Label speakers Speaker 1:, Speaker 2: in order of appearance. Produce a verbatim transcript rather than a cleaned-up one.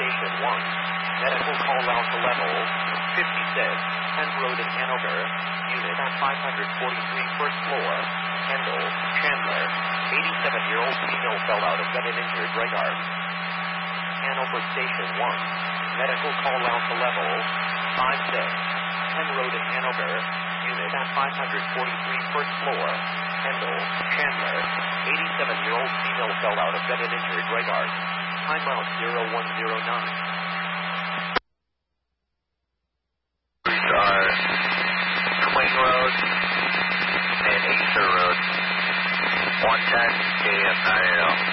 Speaker 1: Station one. Medical call out to level fifty-six. Penn Road in Hanover. Unit at five forty-three first floor. Kendall, Chandler. eighty-seven-year-old female fell out of bed and injured right arm. Hanover Station one. Medical call out to level five six. Penn Road in Hanover. Unit at five forty-three first floor. Kendall, Chandler. eighty-seven-year-old female fell out of bed and injured right arm. Time out zero one zero nine.
Speaker 2: Are Twing Road and Acer Road. one ten K F nine eight zero.